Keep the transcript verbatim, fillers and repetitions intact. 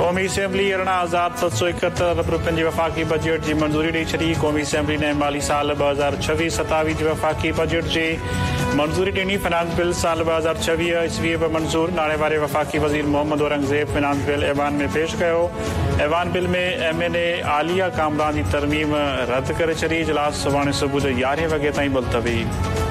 क़ौमी असेंबली अरिड़हं हज़ार सत सौ एकहतरि अरब रुपयनि जी वफ़ाक़ी बजट जी मंज़ूरी ॾेई छॾी। क़ौमी असेंबली ने माली साल ॿ हज़ार छवीह सतावीह जी वफ़ाक़ी बजट जी मंज़ूरी ॾिनी। फाइनेंस बिल साल ॿ हज़ार छवीह ईस्वीअ बि मंज़ूर। नाणे वारे वफ़ाक़ी वज़ीर मोहम्मद औरंगज़ेब फाइनेंस बिल ऐवान में पेश कयो। ऐवान बिल में M N A Alia Kamran जी तरमीम रद्द करे छॾी। इजलास सुभाणे सुबुह जो यारहें वॻे ताईं मुलतवी।